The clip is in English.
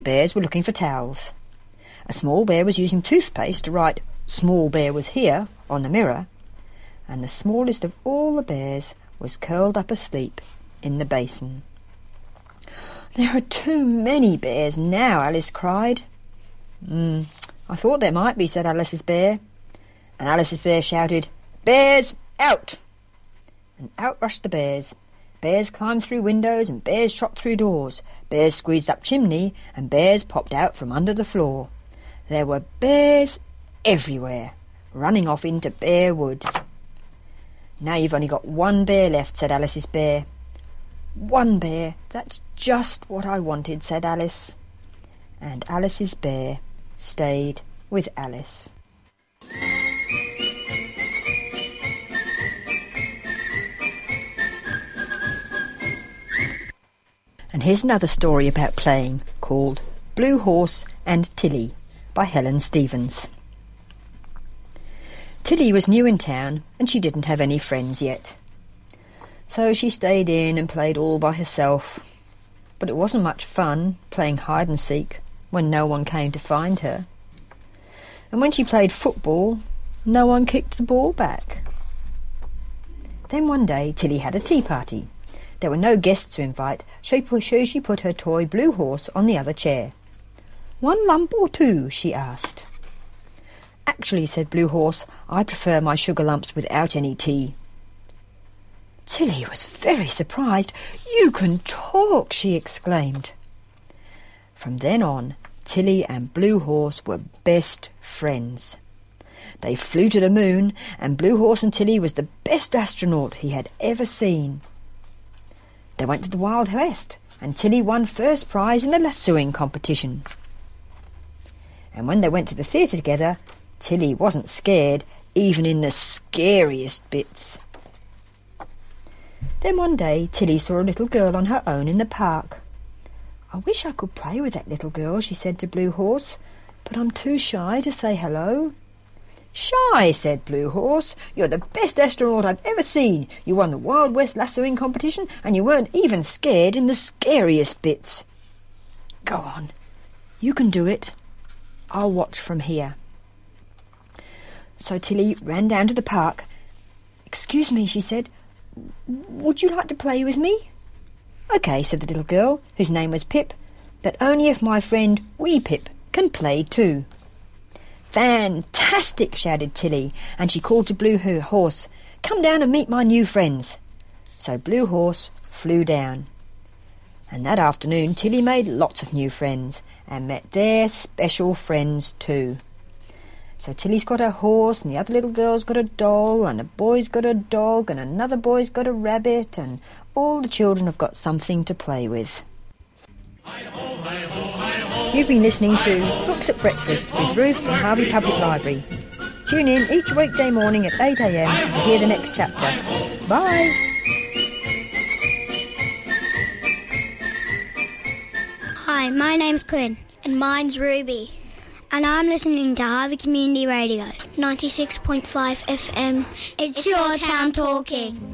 Bears were looking for towels. A small bear was using toothpaste to write "Small bear was here" on the mirror, and the smallest of all the bears was curled up asleep in the basin. "There are too many bears now," Alice cried. I thought there might be," said Alice's bear. And Alice's bear shouted, "Bears, out!" And out rushed the bears. Bears climbed through windows and bears shot through doors. Bears squeezed up chimney and bears popped out from under the floor. There were bears everywhere, running off into Bear Wood. "Now you've only got one bear left," said Alice's bear. "One bear, that's just what I wanted," said Alice. And Alice's bear stayed with Alice. And here's another story about playing, called Blue Horse and Tilly by Helen Stephens. Tilly was new in town and she didn't have any friends yet. So she stayed in and played all by herself. But it wasn't much fun playing hide and seek when no one came to find her. And when she played football, no one kicked the ball back. Then one day Tilly had a tea party. There were no guests to invite, so she put her toy Blue Horse on the other chair. "One lump or two?" she asked. "Actually," said Blue Horse, "I prefer my sugar lumps without any tea." Tilly was very surprised. "You can talk!" she exclaimed. From then on, Tilly and Blue Horse were best friends. They flew to the moon, and Blue Horse and Tilly was the best astronaut he had ever seen. They went to the Wild West, and Tilly won first prize in the lassoing competition. And when they went to the theatre together, Tilly wasn't scared, even in the scariest bits. Then one day Tilly saw a little girl on her own in the park. "I wish I could play with that little girl," she said to Blue Horse, "but I'm too shy to say hello." "Shy," said Blue Horse. "You're the best astronaut I've ever seen. You won the Wild West lassoing competition, and you weren't even scared in the scariest bits. Go on, you can do it. I'll watch from here." So Tilly ran down to the park. "Excuse me," she said, "would you like to play with me?" "OK," said the little girl, whose name was Pip, "but only if my friend Wee Pip can play too." "Fantastic!" shouted Tilly, and she called to Blue Horse, "Come down and meet my new friends." So Blue Horse flew down. And that afternoon Tilly made lots of new friends and met their special friends too. So Tilly's got a horse, and the other little girl's got a doll, and a boy's got a dog, and another boy's got a rabbit, and all the children have got something to play with. You've been listening to Books at Breakfast with Ruth from Harvey Public Library. Tune in each weekday morning at 8 a.m. to hear the next chapter. Bye! Hi, my name's Quinn. And mine's Ruby. And I'm listening to Harvey Community Radio. 96.5 FM. It's your town talking.